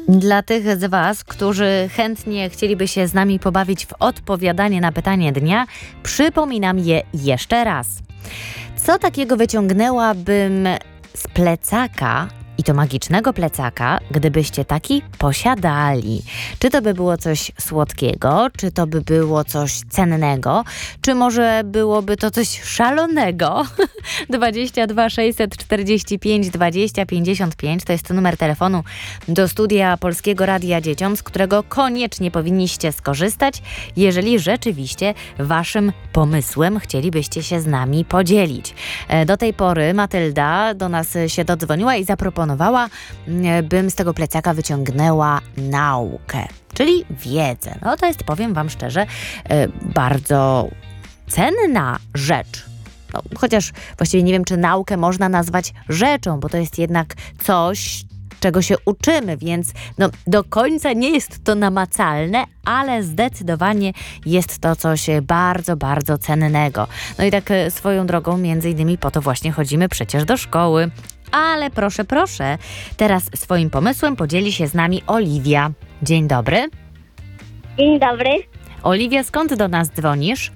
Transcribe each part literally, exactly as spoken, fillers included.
Dla tych z Was, którzy chętnie chcieliby się z nami pobawić w odpowiadanie na pytanie dnia, przypominam je jeszcze raz. Co takiego wyciągnęłabym z plecaka, i to magicznego plecaka, gdybyście taki posiadali? Czy to by było coś słodkiego, czy to by było coś cennego, czy może byłoby to coś szalonego? dwadzieścia dwa sześćset czterdzieści pięć dwadzieścia pięćdziesiąt pięć to jest numer telefonu do studia Polskiego Radia Dzieciom, z którego koniecznie powinniście skorzystać, jeżeli rzeczywiście waszym pomysłem chcielibyście się z nami podzielić. Do tej pory Matylda do nas się dodzwoniła i zaproponowała, bym z tego plecaka wyciągnęła naukę, czyli wiedzę. No to jest, powiem wam szczerze, bardzo cenna rzecz. No, chociaż właściwie nie wiem, czy naukę można nazwać rzeczą, bo to jest jednak coś, czego się uczymy, więc no, do końca nie jest to namacalne, ale zdecydowanie jest to coś bardzo, bardzo cennego. No i tak swoją drogą, między innymi po to właśnie chodzimy przecież do szkoły. Ale proszę, proszę, teraz swoim pomysłem podzieli się z nami Oliwia. Dzień dobry. Dzień dobry. Oliwia, skąd do nas dzwonisz?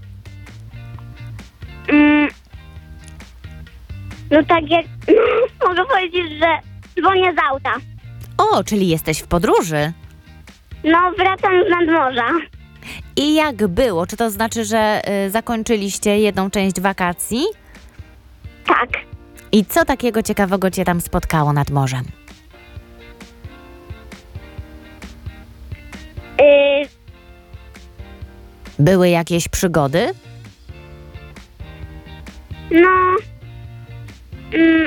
Mm, no tak jak mogę powiedzieć, że dzwonię z auta. O, czyli jesteś w podróży. No, wracam z nadmorza. I jak było? Czy to znaczy, że y, zakończyliście jedną część wakacji? Tak. I co takiego ciekawego cię tam spotkało nad morzem? Yy, Były jakieś przygody? no... Mm,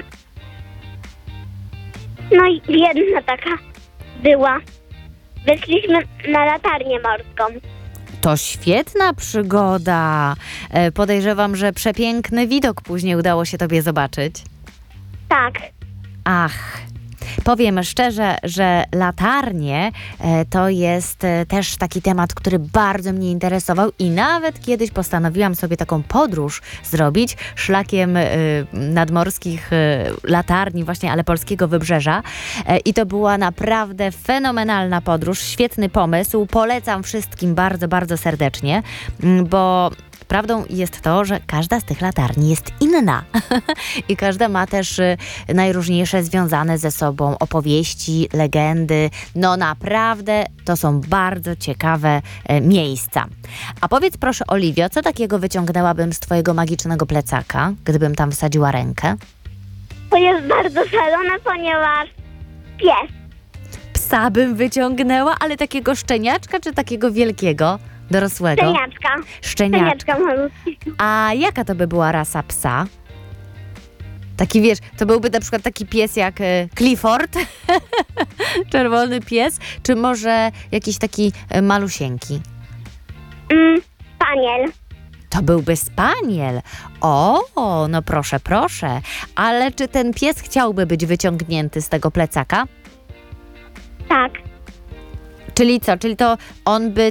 no i jedna taka była. Weszliśmy na latarnię morską. To świetna przygoda. E, podejrzewam, że przepiękny widok później udało się tobie zobaczyć. Tak. Ach, powiem szczerze, że latarnie e, to jest e, też taki temat, który bardzo mnie interesował i nawet kiedyś postanowiłam sobie taką podróż zrobić szlakiem e, nadmorskich e, latarni właśnie, ale polskiego wybrzeża. E, I to była naprawdę fenomenalna podróż, świetny pomysł. Polecam wszystkim bardzo, bardzo serdecznie, m, bo prawdą jest to, że każda z tych latarni jest inna i każda ma też y, najróżniejsze związane ze sobą opowieści, legendy. No naprawdę to są bardzo ciekawe y, miejsca. A powiedz proszę, Oliwio, co takiego wyciągnęłabym z twojego magicznego plecaka, gdybym tam wsadziła rękę? To jest bardzo szalone, ponieważ pies. Psa bym wyciągnęła, ale takiego szczeniaczka czy takiego wielkiego, dorosłego? Szczeniaczka. Szczeniaczka. Szczeniaczka malutkiego. A jaka to by była rasa psa? Taki, wiesz, to byłby na przykład taki pies jak e, Clifford, czerwony pies, czy może jakiś taki e, malusieńki? Mm, spaniel. To byłby spaniel. O, no proszę, proszę. Ale czy ten pies chciałby być wyciągnięty z tego plecaka? Tak. Czyli co? Czyli to on by